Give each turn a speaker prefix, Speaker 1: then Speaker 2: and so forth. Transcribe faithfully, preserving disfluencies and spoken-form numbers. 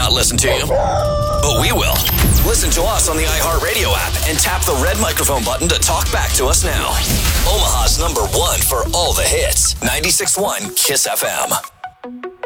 Speaker 1: not listen to you, but we will. Listen to us on the iHeartRadio app and tap the red microphone button to talk back to us now. Omaha's number one for all the hits. ninety-six point one Kiss F M.